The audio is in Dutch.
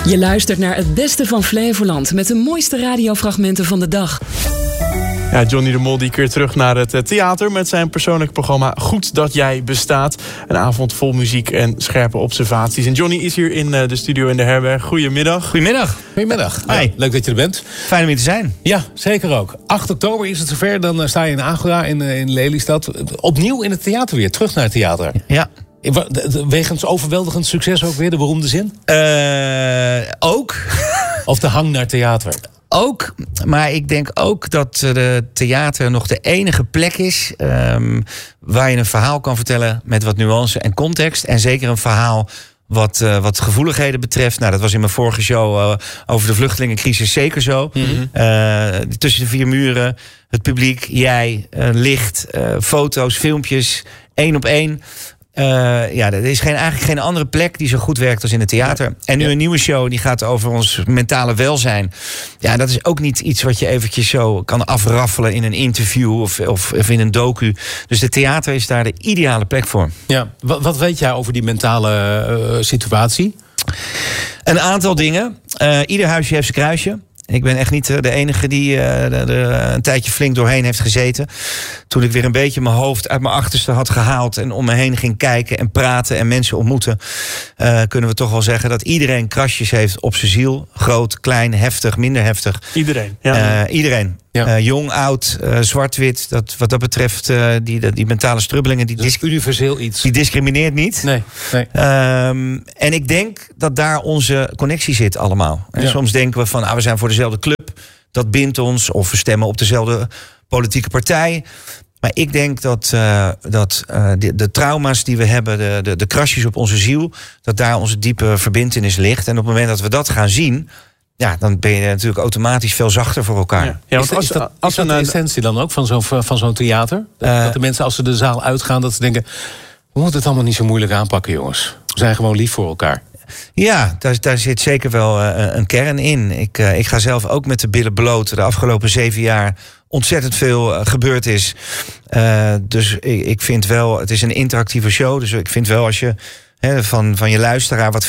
Je luistert naar het beste van Flevoland met de mooiste radiofragmenten van de dag. Ja, Johnny de Mol die keert terug naar het theater met zijn persoonlijk programma Goed Dat Jij Bestaat. Een avond vol muziek en scherpe observaties. En Johnny is hier in de studio in de herberg. Goedemiddag. Goedemiddag. Goedemiddag. Hi. Leuk dat je er bent. Fijn om hier te zijn. Ja, zeker ook. 8 oktober is het zover. Dan sta je in Agora in Lelystad. Opnieuw in het theater weer. Terug naar het theater. Ja. Wegens overweldigend succes ook weer, de beroemde zin? Ook. Of de hang naar theater? Ook, maar ik denk ook dat de theater nog de enige plek is waar je een verhaal kan vertellen met wat nuance en context. En zeker een verhaal wat gevoeligheden betreft. Nou, dat was in mijn vorige show over de vluchtelingencrisis zeker zo. Mm-hmm. Tussen de 4 muren, het publiek, jij, licht, foto's, filmpjes, 1 op 1. Er is eigenlijk geen andere plek die zo goed werkt als in het theater. En nu een nieuwe show die gaat over ons mentale welzijn. Ja, dat is ook niet iets wat je eventjes zo kan afraffelen in een interview of in een docu. Dus het theater is daar de ideale plek voor. Ja, wat weet jij over die mentale situatie? Een aantal dingen. Ieder huisje heeft zijn kruisje. Ik ben echt niet de enige die er een tijdje flink doorheen heeft gezeten. Toen ik weer een beetje mijn hoofd uit mijn achterste had gehaald en om me heen ging kijken en praten en mensen ontmoeten, kunnen we toch wel zeggen dat iedereen krasjes heeft op zijn ziel. Groot, klein, heftig, minder heftig. Iedereen. Ja. Iedereen. Ja. Jong, oud, zwart-wit. Wat dat betreft, die mentale strubbelingen. Dat is universeel iets. Die discrimineert niet. Nee. En ik denk dat daar onze connectie zit allemaal. En soms denken we van, we zijn voor dezelfde club. Dat bindt ons. Of we stemmen op dezelfde politieke partij. Maar ik denk dat de trauma's die we hebben, de krasjes op onze ziel, dat daar onze diepe verbintenis ligt. En op het moment dat we dat gaan zien, ja, dan ben je natuurlijk automatisch veel zachter voor elkaar. Ja, Is dat de essentie dan ook van zo'n theater? Dat de mensen als ze de zaal uitgaan, dat ze denken, we moeten het allemaal niet zo moeilijk aanpakken, jongens. We zijn gewoon lief voor elkaar. Ja, daar zit zeker wel een kern in. Ik ga zelf ook met de billen bloot. De afgelopen 7 jaar ontzettend veel gebeurd is. Dus ik vind wel, het is een interactieve show. Dus ik vind wel als je van je luisteraar wat